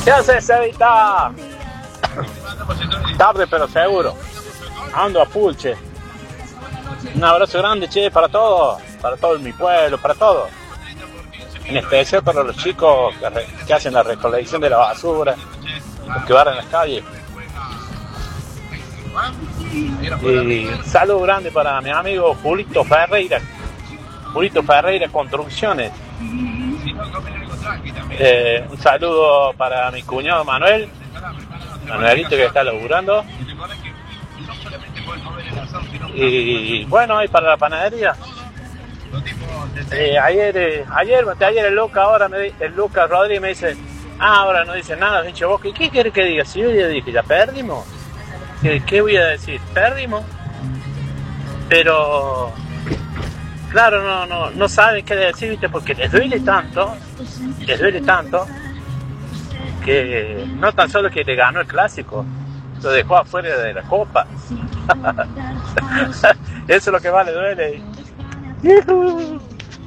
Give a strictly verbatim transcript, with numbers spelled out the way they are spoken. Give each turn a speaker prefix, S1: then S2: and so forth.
S1: ¿Qué haces, Evita? Tarde pero seguro. Ando a full, che. Un abrazo grande, che, para todos. Para todo mi pueblo, para todos. En especial para los chicos que, re, que hacen la recolección de la basura, los que barren las calles. Y un saludo grande para mi amigo Julito Ferreira. Julito Ferreira Construcciones. Eh, un saludo para mi cuñado Manuel. Manuelito que está laburando. Y bueno, y para la panadería. Eh, ayer, eh, ayer, ayer el Luca ahora me, el Luca Rodríguez me dice, ah, ahora no dice nada, pinche vos, ¿qué querés que diga? Si yo ya dije, ya perdimos. ¿Qué, qué voy a decir? Perdimos. Pero claro, no, no, no saben qué decir, ¿viste? Porque les duele tanto, les duele tanto, que no tan solo que le ganó el clásico, lo dejó afuera de la copa. Eso es lo que más le duele.